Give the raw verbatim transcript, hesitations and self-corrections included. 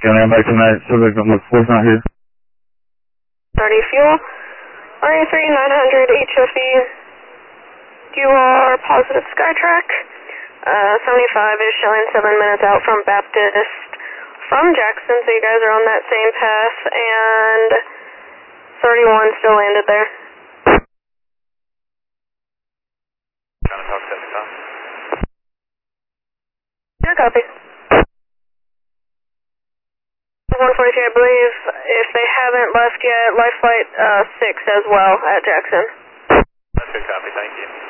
Can I back tonight so that the four's not here? thirty fuel. R A three nine hundred H F E. You are positive Skytrack. Uh, seventy-five is showing seven minutes out from Baptist from Jackson, so you guys are on that same path, and thirty-one still landed there. Trying to talk seventy-five. Yeah, copy. one forty-three, I believe, if they haven't left yet, Life Flight uh, six as well at Jackson. That's good copy, thank you.